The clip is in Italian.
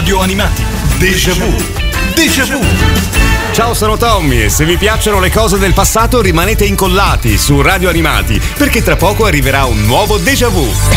Radio Animati. Déjà vu. Déjà vu. Ciao, sono Tommy e se vi piacciono le cose del passato rimanete incollati su Radio Animati perché tra poco arriverà un nuovo Déjà vu.